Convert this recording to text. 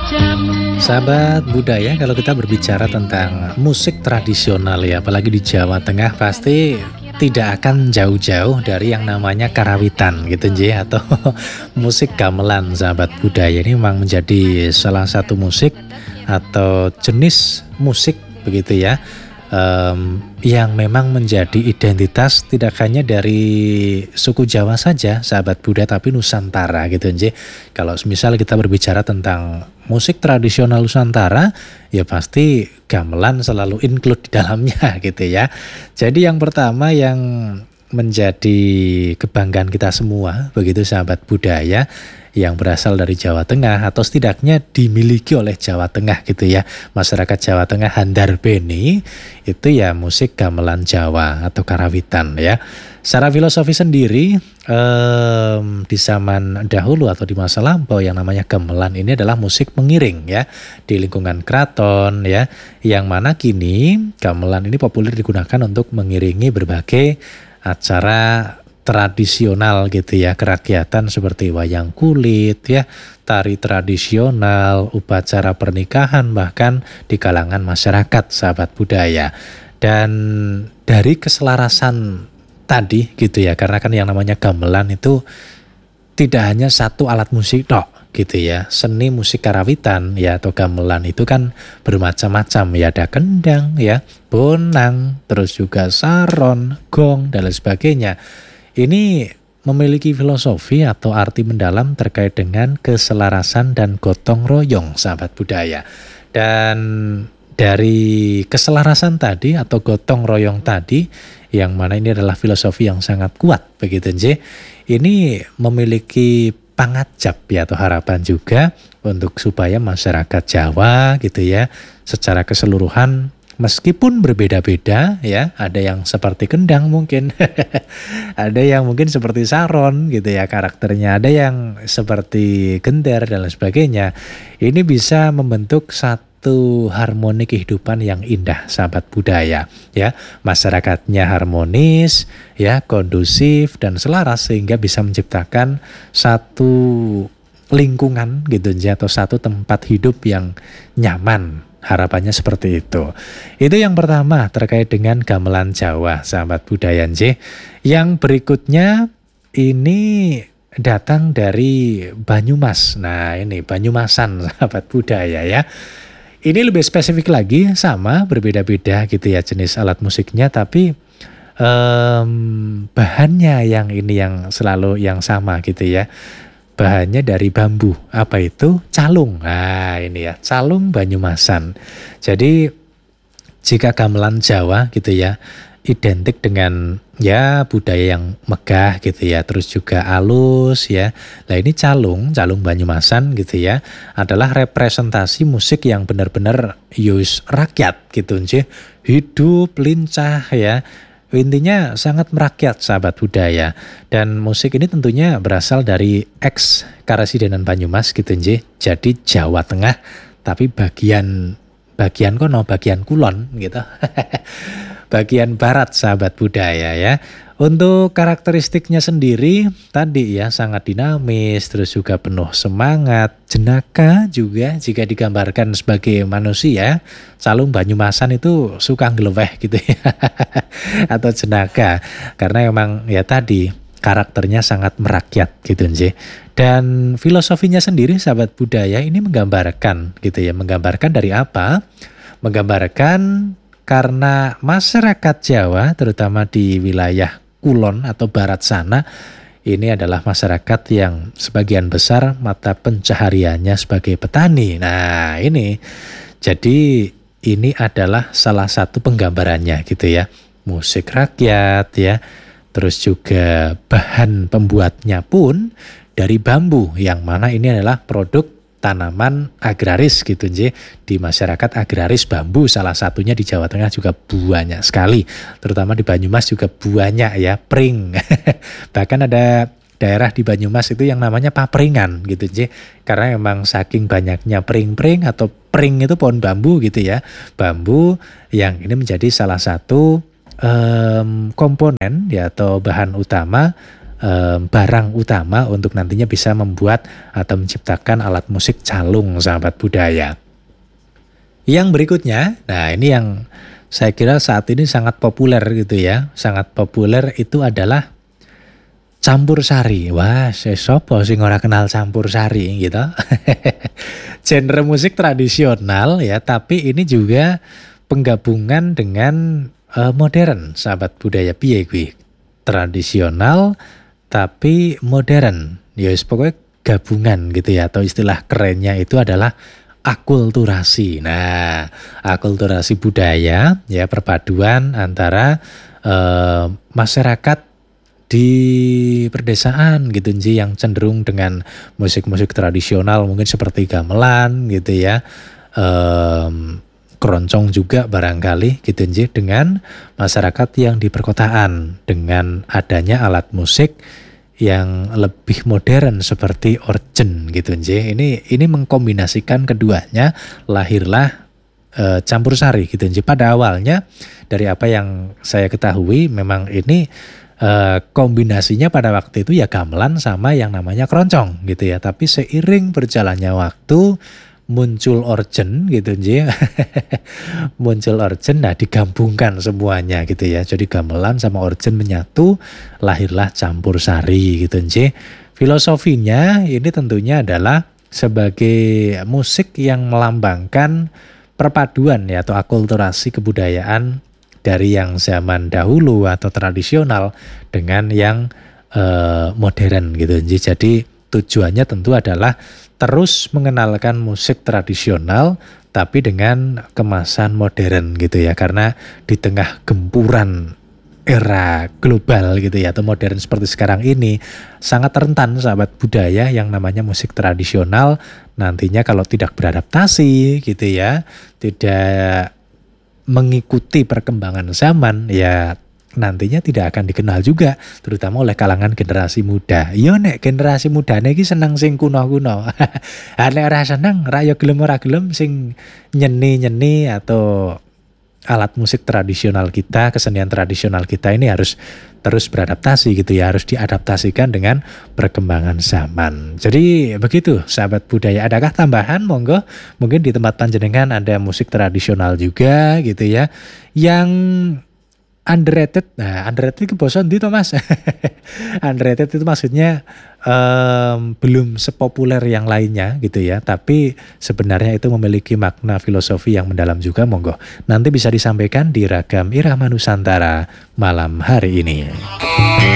Sahabat budaya, kalau kita berbicara tentang musik tradisional ya, apalagi di Jawa Tengah pasti tidak akan jauh-jauh dari yang namanya karawitan gitu Nji, atau musik gamelan. Sahabat budaya ini memang menjadi salah satu musik atau jenis musik begitu ya, yang memang menjadi identitas tidak hanya dari suku Jawa saja sahabat budaya, tapi Nusantara gitu Nji. Kalau misal kita berbicara tentang musik tradisional Nusantara, ya pasti gamelan selalu include di dalamnya gitu ya. Jadi yang pertama yang menjadi kebanggaan kita semua begitu sahabat budaya, yang berasal dari Jawa Tengah atau setidaknya dimiliki oleh Jawa Tengah gitu ya. Masyarakat Jawa Tengah Handar Beni itu ya musik gamelan Jawa atau karawitan ya. Secara filosofi sendiri di zaman dahulu atau di masa lampau yang namanya gamelan ini adalah musik mengiring ya di lingkungan keraton ya, yang mana kini gamelan ini populer digunakan untuk mengiringi berbagai acara tradisional gitu ya, kerakyatan seperti wayang kulit ya, tari tradisional, upacara pernikahan, bahkan di kalangan masyarakat sahabat budaya. Dan dari keselarasan tadi gitu ya, karena kan yang namanya gamelan itu tidak hanya satu alat musik tok gitu ya. Seni musik karawitan ya atau gamelan itu kan bermacam-macam ya, ada kendang ya, bonang, terus juga saron, gong dan lain sebagainya. Ini memiliki filosofi atau arti mendalam terkait dengan keselarasan dan gotong royong sahabat budaya. Dan dari keselarasan tadi atau gotong royong tadi, yang mana ini adalah filosofi yang sangat kuat begitu Nji, ini memiliki pangajap ya atau harapan juga untuk supaya masyarakat Jawa gitu ya secara keseluruhan, meskipun berbeda-beda ya, ada yang seperti kendang mungkin, ada yang mungkin seperti saron gitu ya karakternya, ada yang seperti gender dan lain sebagainya. Ini bisa membentuk satu harmoni kehidupan yang indah sahabat budaya ya. Masyarakatnya harmonis ya, kondusif dan selaras sehingga bisa menciptakan satu lingkungan gitu atau satu tempat hidup yang nyaman. Harapannya seperti itu. Itu yang pertama terkait dengan gamelan Jawa, sahabat budaya Nj. Yang berikutnya ini datang dari Banyumas. Nah ini Banyumasan, sahabat budaya ya. Ini lebih spesifik lagi, sama berbeda-beda gitu ya jenis alat musiknya, tapi bahannya yang ini yang selalu yang sama gitu ya. Bahannya dari bambu. Apa itu? Calung. Nah ini ya, calung Banyumasan. Jadi jika gamelan Jawa gitu ya, identik dengan ya budaya yang megah gitu ya, terus juga alus ya. Nah ini calung Banyumasan gitu ya, adalah representasi musik yang benar-benar yus rakyat gitu nje, hidup lincah ya. Intinya sangat merakyat sahabat budaya. Dan musik ini tentunya berasal dari ex Karasidenan Banyumas gitu Nji. Jadi Jawa Tengah tapi bagian kono, bagian kulon gitu. Bagian barat sahabat budaya ya. Untuk karakteristiknya sendiri tadi ya sangat dinamis, terus juga penuh semangat. Jenaka juga jika digambarkan sebagai manusia, calung Banyumasan itu suka ngeleweh gitu ya. Atau jenaka, karena memang ya tadi karakternya sangat merakyat gitu Nji. Dan filosofinya sendiri sahabat budaya ini menggambarkan gitu ya, menggambarkan dari apa? Menggambarkan karena masyarakat Jawa terutama di wilayah Kulon atau barat sana, ini adalah masyarakat yang sebagian besar mata pencahariannya sebagai petani. Nah ini, jadi ini adalah salah satu penggambarannya gitu ya. Musik rakyat ya, terus juga bahan pembuatnya pun dari bambu, yang mana ini adalah produk tanaman agraris gitu Nji. Di masyarakat agraris bambu salah satunya di Jawa Tengah juga banyak sekali, terutama di Banyumas juga banyak ya, pring. Bahkan ada daerah di Banyumas itu yang namanya papringan gitu Nji, karena memang saking banyaknya pring-pring atau pring itu pohon bambu gitu ya, bambu yang ini menjadi salah satu komponen ya atau bahan utama barang utama untuk nantinya bisa membuat atau menciptakan alat musik calung, sahabat budaya. Yang berikutnya, nah ini yang saya kira saat ini sangat populer gitu ya. Sangat populer itu adalah campur sari. Wah, sopo sing ora kenal campur sari gitu. Genre musik tradisional ya, tapi ini juga penggabungan dengan modern, sahabat budaya. Piye kuwi? Tradisional tapi modern. Ya pokoknya gabungan gitu ya, atau istilah kerennya itu adalah akulturasi. Nah, akulturasi budaya ya, perpaduan antara masyarakat di perdesaan gitu Nji, yang cenderung dengan musik-musik tradisional mungkin seperti gamelan gitu ya, keroncong juga barangkali gitu Nji, dengan masyarakat yang di perkotaan dengan adanya alat musik yang lebih modern seperti organ gitu Nji. Ini mengkombinasikan keduanya, lahirlah campur sari gitu Nji. Pada awalnya dari apa yang saya ketahui memang ini kombinasinya pada waktu itu ya gamelan sama yang namanya keroncong gitu ya. Tapi seiring berjalannya waktu muncul organ gitu Nji. Muncul organ, nah digabungkan semuanya gitu ya. Jadi gamelan sama organ menyatu, lahirlah campur sari gitu Nji. Filosofinya ini tentunya adalah sebagai musik yang melambangkan perpaduan ya, atau akulturasi kebudayaan dari yang zaman dahulu atau tradisional dengan yang modern gitu. Jadi tujuannya tentu adalah terus mengenalkan musik tradisional tapi dengan kemasan modern gitu ya. Karena di tengah gempuran era global gitu ya, atau modern seperti sekarang ini, sangat rentan sahabat budaya yang namanya musik tradisional nantinya kalau tidak beradaptasi gitu ya, tidak mengikuti perkembangan zaman ya, nantinya tidak akan dikenal juga, terutama oleh kalangan generasi muda. Yo nek generasi muda iki seneng sing kuno-kuno. Nek ora seneng, ra yo gelem ora gelem sing nyeni-nyeni atau alat musik tradisional kita, kesenian tradisional kita ini harus terus beradaptasi gitu ya, harus diadaptasikan dengan perkembangan zaman. Jadi begitu sahabat budaya. Adakah tambahan? Monggo, mungkin di tempat panjenengan ada musik tradisional juga gitu ya yang underrated. Nah, underrated itu bosan di Mas. Underrated itu maksudnya belum sepopuler yang lainnya gitu ya, tapi sebenarnya itu memiliki makna filosofi yang mendalam juga. Monggo nanti bisa disampaikan di Ragam Irama Nusantara malam hari ini.